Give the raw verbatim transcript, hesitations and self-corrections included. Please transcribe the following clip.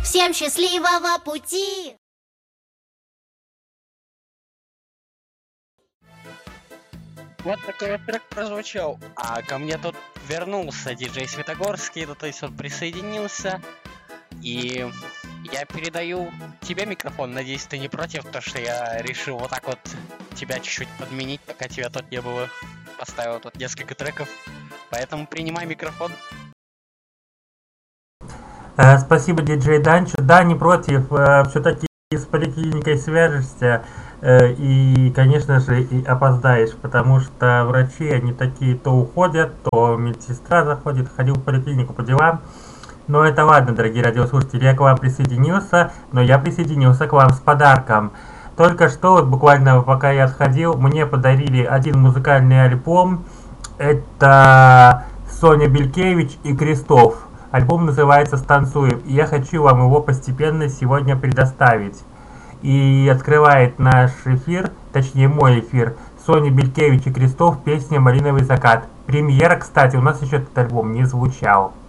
Всем счастливого пути! Вот такой вот трек прозвучал. А ко мне тут вернулся диджей Светогорский, ну, то есть он присоединился. И я передаю тебе микрофон. Надеюсь, ты не против, то что я решил вот так вот тебя чуть-чуть подменить, пока тебя тут не было. Поставил тут несколько треков. Поэтому принимай микрофон. Э, Спасибо, диджей Данчо. Да, не против. Э, Все-таки с поликлиникой свяжешься э, и, конечно же, и опоздаешь, потому что врачи, они такие, то уходят, то медсестра заходит, ходил в поликлинику по делам. Но это ладно, дорогие радиослушатели, я к вам присоединился, но я присоединился к вам с подарком. Только что, вот буквально пока я отходил, мне подарили один музыкальный альбом. Это Соня Белькевич и Крестов. Альбом называется «Станцуем», и я хочу вам его постепенно сегодня предоставить. И открывает наш эфир, точнее мой эфир, Соня Белькевич и Крестов, песня «Малиновый закат». Премьера, кстати, у нас еще этот альбом не звучал.